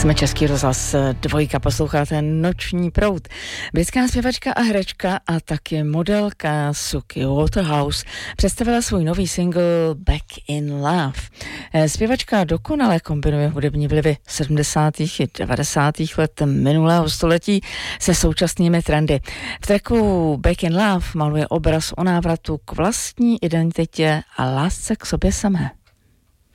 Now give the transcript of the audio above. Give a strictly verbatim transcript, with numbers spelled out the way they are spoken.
Jsme Český rozhlas dvojka, posloucháte Noční proud. Britská zpěvačka a herečka a taky modelka Suki Waterhouse představila svůj nový single Back in Love. Zpěvačka dokonale kombinuje hudební vlivy sedmdesátých i devadesátých let minulého století se současnými trendy. V tracku Back in Love maluje obraz o návratu k vlastní identitě a lásce k sobě samé.